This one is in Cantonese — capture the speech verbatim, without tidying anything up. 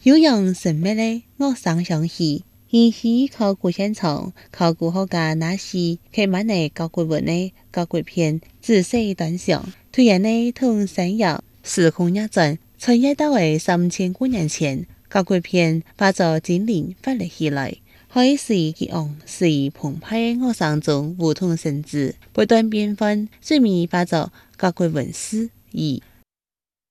有人神秘的乐声响起，依稀考古现场，考古学家那时开满的甲骨文的甲骨片仔细端详，突然的同声音，时空逆转，穿越到为三千多年前，甲骨片化作精灵发了起来。开始激昂，是澎湃的乐声中梧桐生枝，不断变换，最尾化作甲骨文诗意。